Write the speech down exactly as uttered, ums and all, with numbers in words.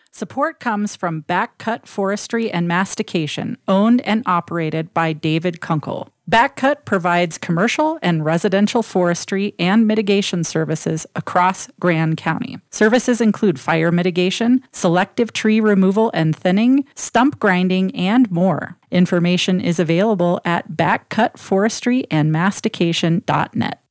Support comes from Backcut Forestry and Mastication, owned and operated by David Kunkel. Backcut provides commercial and residential forestry and mitigation services across Grand County. Services include fire mitigation, selective tree removal and thinning, stump grinding, and more. Information is available at backcut forestry and mastication dot net.